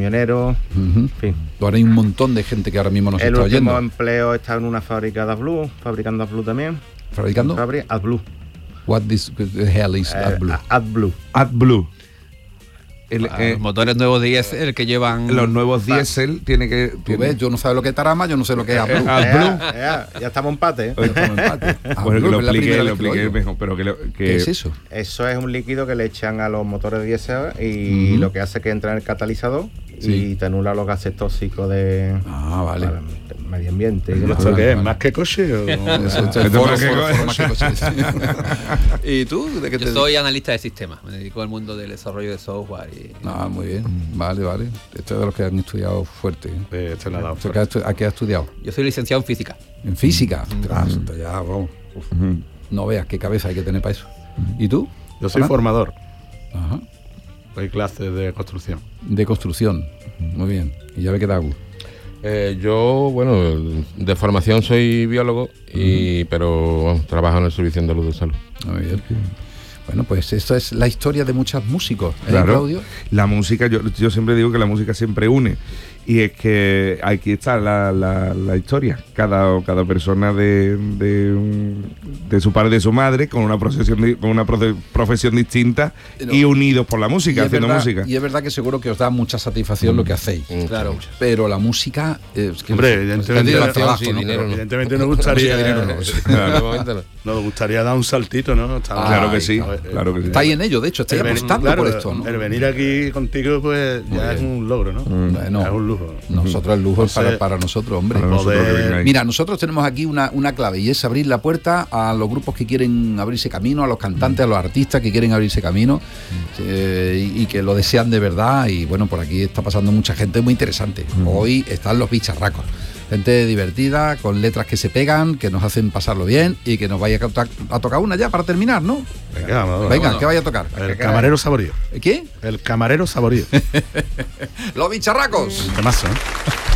camioneros, en fin. Ahora hay un montón de gente que ahora mismo nos está oyendo. El último empleo está en una fábrica de AdBlue, fabricando AdBlue también. ¿Fabricando? AdBlue. What the hell is AdBlue? AdBlue. AdBlue. Los motores nuevos diésel que llevan... Los nuevos diésel tiene que... Tú ves, yo no sé lo que es Tarama, yo no sé lo que es AdBlue. Ya estamos empate. Bueno, que lo explique mejor, pero ¿Qué es eso? Eso es un líquido que le echan a los motores diésel y lo que hace que entra en el catalizador y te anula los gases tóxicos de... Vale. Para el medio ambiente. ¿Esto qué es? ¿Más que coche? ¿Y tú? Yo soy analista de sistemas, me dedico al mundo del desarrollo de software. Muy bien, vale. Esto es de los que han estudiado fuerte. ¿A qué has estudiado? Yo soy licenciado en física. ¿En física? Ya, vamos. No veas qué cabeza hay que tener para eso. ¿Y tú? Yo soy formador. Ajá. Doy clases de construcción. De construcción, muy bien. ¿Y ya ve qué hago? Yo, de formación soy biólogo, pero trabajo en el Servicio Andaluz de Salud. Muy bien. Bueno, pues esto es la historia de muchos músicos, claro. Claudio. La música, yo siempre digo que la música siempre une. Y es que aquí está la historia. Cada persona de su padre y de su madre con una profesión distinta y unidos por la música, haciendo música. Y es verdad que seguro que os da mucha satisfacción lo que hacéis. Claro. Pero la músicia es que evidentemente nos gustaría nos gustaría dar un saltito, ¿no? Claro que sí. Estáis en ello, de hecho, estáis apostando por esto, ¿no? El venir aquí contigo pues ya es un logro, ¿no? Bueno, es un lujo. Nosotros el lujo es para nosotros, hombre. Mira, nosotros tenemos aquí una clave y es abrir la puerta a los grupos que quieren abrirse camino, a los cantantes, a los artistas que quieren abrirse camino y que lo desean de verdad. Y bueno, por aquí está pasando mucha gente muy interesante. Hoy están los bicharracos. Gente divertida, con letras que se pegan, que nos hacen pasarlo bien y que nos vaya a tocar una ya para terminar, ¿no? Venga, ¿qué vaya a tocar? El camarero saborío. ¿Qué? El camarero saborío. Los bicharracos. Qué masa, ¿eh?